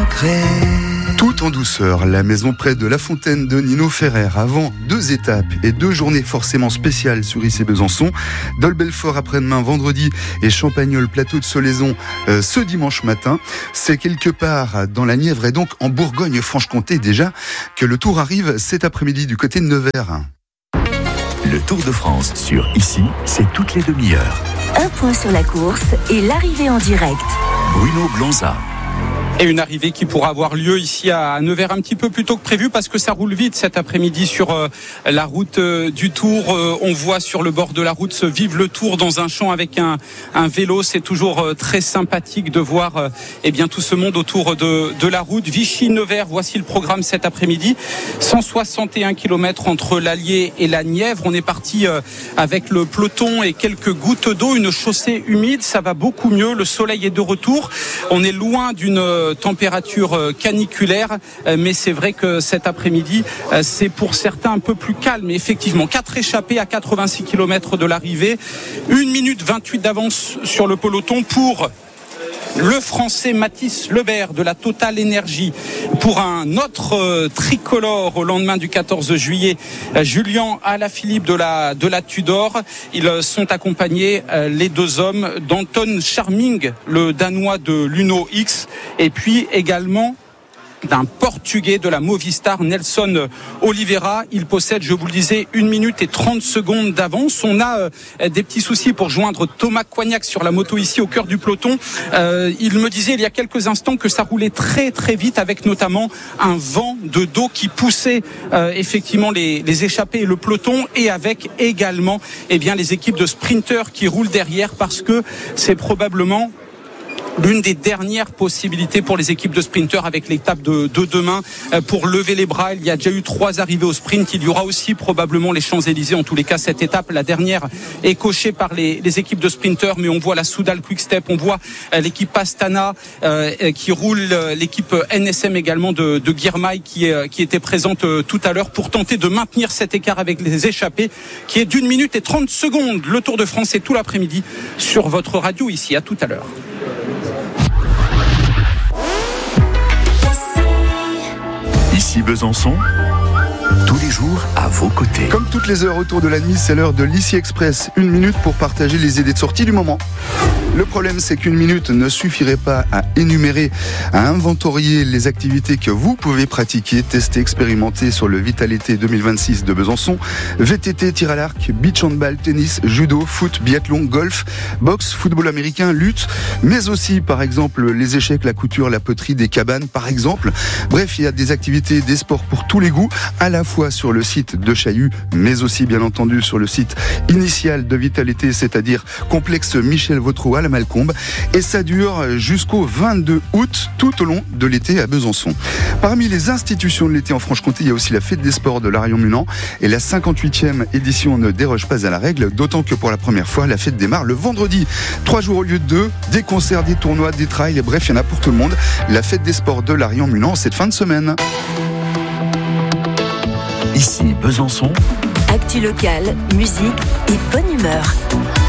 secret. Tout en douceur, la maison près de La Fontaine de Nino Ferrer. Avant 2 étapes et 2 journées forcément spéciales sur Issy Besançon. Dol-Belfort après-demain, vendredi, et Champagnole, plateau de Solaison ce dimanche matin. C'est quelque part dans la Nièvre et donc en Bourgogne-Franche-Comté déjà que le Tour arrive cet après-midi du côté de Nevers. Le Tour de France sur Issy, c'est toutes les demi-heures. Un point sur la course et l'arrivée en direct. Bruno Blanza. Et une arrivée qui pourra avoir lieu ici à Nevers un petit peu plus tôt que prévu parce que ça roule vite cet après-midi sur la route du Tour. On voit sur le bord de la route se vivre le Tour dans un champ avec un vélo. C'est toujours très sympathique de voir tout ce monde autour de la route. Vichy-Nevers, voici le programme cet après-midi. 161 km entre l'Allier et la Nièvre. On est parti avec le peloton et quelques gouttes d'eau. Une chaussée humide, ça va beaucoup mieux. Le soleil est de retour. On est loin d'une température caniculaire, mais c'est vrai que cet après-midi c'est pour certains un peu plus calme. Effectivement, 4 échappés à 86 km de l'arrivée, 1 minute 28 d'avance sur le peloton pour le Français Mathis Lebert de la Total Energy. Pour un autre tricolore au lendemain du 14 juillet, Julien Alaphilippe de la Tudor. Ils sont accompagnés, les 2 hommes, d'Anton Charming, le Danois de l'Uno X, et puis également d'un Portugais de la Movistar, Nelson Oliveira. Il possède, je vous le disais, 1 minute et 30 secondes d'avance. On a des petits soucis pour joindre Thomas Coignac sur la moto ici au cœur du peloton. Il me disait il y a quelques instants que ça roulait très très vite avec notamment un vent de dos qui poussait effectivement les échappés et le peloton, et avec également les équipes de sprinteurs qui roulent derrière parce que c'est probablement l'une des dernières possibilités pour les équipes de sprinteurs avec l'étape de demain pour lever les bras. Il y a déjà eu 3 arrivées au sprint. Il y aura aussi probablement les Champs-Élysées. En tous les cas, cette étape, la dernière, est cochée par les équipes de sprinteurs. Mais on voit la Soudal Quick-Step, on voit l'équipe Astana qui roule, l'équipe NSM également de Girmay qui était présente tout à l'heure pour tenter de maintenir cet écart avec les échappés qui est d'1 minute et 30 secondes. Le Tour de France est tout l'après-midi sur votre radio ici. À tout à l'heure. Ici Besançon, tous les jours à vos côtés. Comme toutes les heures autour de la nuit, c'est l'heure de l'Issy Express. 1 minute pour partager les idées de sortie du moment. Le problème, c'est qu'1 minute ne suffirait pas à énumérer, à inventorier les activités que vous pouvez pratiquer, tester, expérimenter sur le Vitalité 2026 de Besançon. VTT, tir à l'arc, beach handball, tennis, judo, foot, biathlon, golf, boxe, football américain, lutte, mais aussi, par exemple, les échecs, la couture, la poterie, des cabanes, par exemple. Bref, il y a des activités, des sports pour tous les goûts, à la fois sur le site de Chaillu, mais aussi, bien entendu, sur le site initial de Vitalité, c'est-à-dire complexe Michel Vautreau à la Malcombe, et ça dure jusqu'au 22 août, tout au long de l'été à Besançon. Parmi les institutions de l'été en Franche-Comté, il y a aussi la fête des sports de l'Arion-Munan, et la 58e édition ne déroge pas à la règle, d'autant que pour la première fois, la fête démarre le vendredi. 3 jours au lieu de 2, des concerts, des tournois, des trails, bref, il y en a pour tout le monde. La fête des sports de l'Arion-Munan cette fin de semaine. Ici Besançon. Actu locale, musique et bonne humeur.